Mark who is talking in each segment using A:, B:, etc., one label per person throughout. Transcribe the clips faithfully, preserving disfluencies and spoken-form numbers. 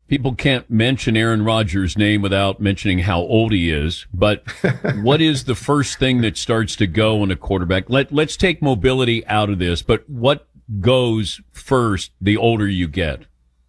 A: People can't mention Aaron Rodgers' name without mentioning how old he is. But what is the first thing that starts to go in a quarterback? Let, let's take mobility out of this, but what goes first the older you get?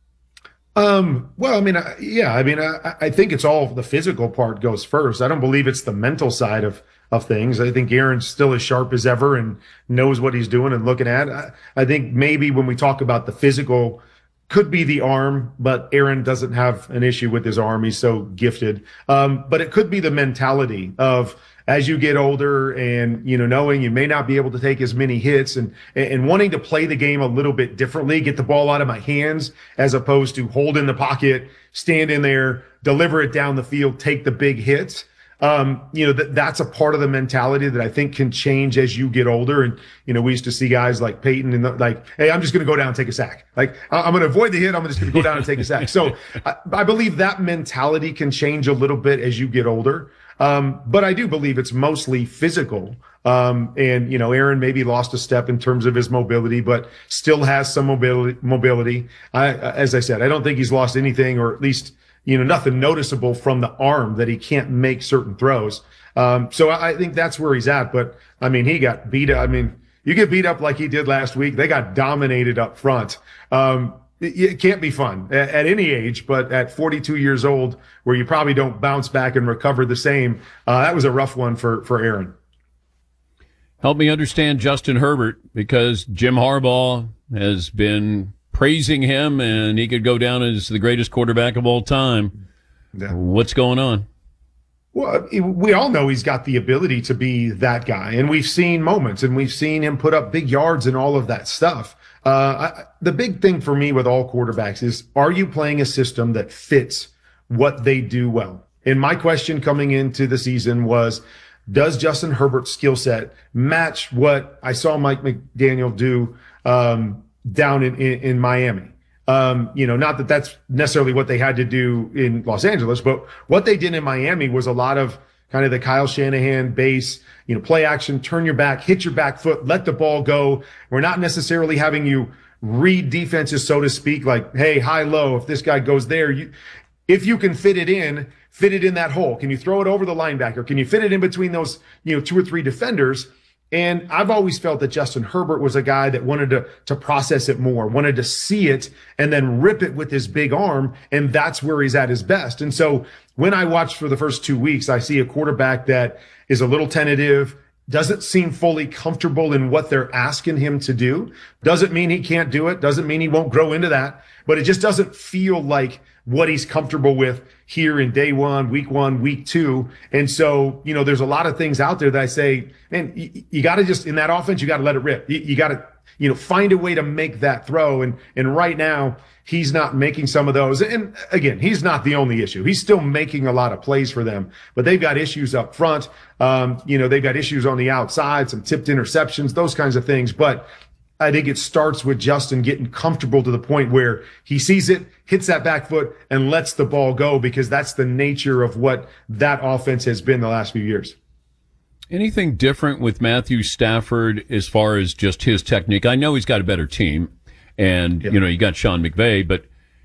B: Um, well, I mean, I, yeah, I mean, I, I think it's all the physical part goes first. I don't believe it's the mental side of, of things. I think Aaron's still as sharp as ever and knows what he's doing and looking at. I, I think maybe when we talk about the physical, could be the arm, but Aaron doesn't have an issue with his arm. He's so gifted. Um, but it could be the mentality of, as you get older and, you know, knowing you may not be able to take as many hits and, and wanting to play the game a little bit differently, get the ball out of my hands as opposed to hold in the pocket, stand in there, deliver it down the field, take the big hits. Um, you know, that that's a part of the mentality that I think can change as you get older. And, you know, we used to see guys like Peyton and the, like, hey, I'm just going to go down and take a sack. Like, I'm going to avoid the hit. I'm just going to go down and take a sack. So I, I believe that mentality can change a little bit as you get older. Um, but I do believe it's mostly physical. Um, and, you know, Aaron maybe lost a step in terms of his mobility, but still has some mobility, mobility. I, as I said, I don't think he's lost anything, or at least, you know, nothing noticeable from the arm that he can't make certain throws. Um, so I think that's where he's at. But I mean, he got beat up. I mean, you get beat up like he did last week. They got dominated up front. Um, it, it can't be fun at, at any age, but at forty-two years old, where you probably don't bounce back and recover the same. Uh, that was a rough one for, for Aaron.
A: Help me understand Justin Herbert, because Jim Harbaugh has been praising him, and he could go down as the greatest quarterback of all time. Yeah. What's going on?
B: Well, we all know he's got the ability to be that guy, and we've seen moments, and we've seen him put up big yards and all of that stuff. Uh, I, the big thing for me with all quarterbacks is, are you playing a system that fits what they do well? And my question coming into the season was, does Justin Herbert's skill set match what I saw Mike McDaniel do um, down in, in, in Miami? Um, you know, not that that's necessarily what they had to do in Los Angeles, but what they did in Miami was a lot of kind of the Kyle Shanahan base, you know, play action, turn your back, hit your back foot, let the ball go. We're not necessarily having you read defenses, so to speak, like, hey, high, low, if this guy goes there, you, if you can fit it in, fit it in that hole. Can you throw it over the linebacker? Can you fit it in between those, you know, two or three defenders? And I've always felt that Justin Herbert was a guy that wanted to, to process it more, wanted to see it and then rip it with his big arm. And that's where he's at his best. And so when I watched for the first two weeks, I see a quarterback that is a little tentative, doesn't seem fully comfortable in what they're asking him to do. Doesn't mean he can't do it. Doesn't mean he won't grow into that, but it just doesn't feel like what he's comfortable with here in day one, week one, week two. And so, you know, there's a lot of things out there that I say, man, you, you got to just, in that offense, you got to let it rip. You, you got to, you know, find a way to make that throw. And, and right now he's not making some of those. And again, he's not the only issue. He's still making a lot of plays for them, but they've got issues up front. Um, you know, they've got issues on the outside, some tipped interceptions, those kinds of things. But I think it starts with Justin getting comfortable to the point where he sees it, hits that back foot, and lets the ball go, because that's the nature of what that offense has been the last few years.
A: Anything different with Matthew Stafford as far as just his technique? I know he's got a better team, and, yeah. you know, you got Sean McVay, but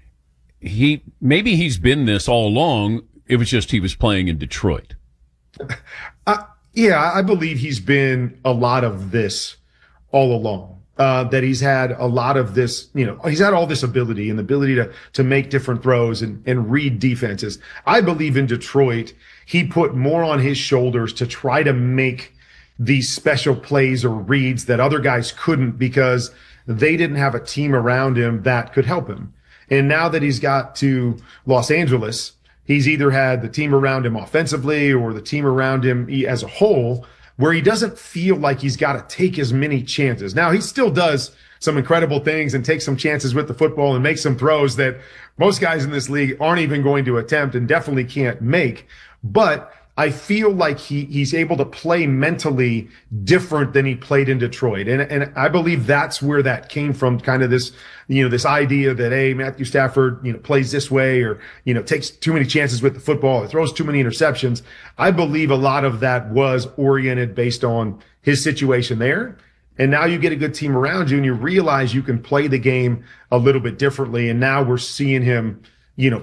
A: he maybe he's been this all along. It was just he was playing in Detroit.
B: Uh, yeah, I believe he's been a lot of this all along. Uh, that he's had a lot of this, you know, he's had all this ability and the ability to, to make different throws and, and read defenses. I believe in Detroit, he put more on his shoulders to try to make these special plays or reads that other guys couldn't, because they didn't have a team around him that could help him. And now that he's got to Los Angeles, he's either had the team around him offensively or the team around him as a whole, where he doesn't feel like he's got to take as many chances. Now, he still does some incredible things and takes some chances with the football and makes some throws that most guys in this league aren't even going to attempt and definitely can't make. But I feel like he he's able to play mentally different than he played in Detroit. And and I believe that's where that came from, kind of this, you know, this idea that, hey, Matthew Stafford, you know, plays this way, or, you know, takes too many chances with the football, or throws too many interceptions. I believe a lot of that was oriented based on his situation there. And now you get a good team around you and you realize you can play the game a little bit differently. And now we're seeing him, you know,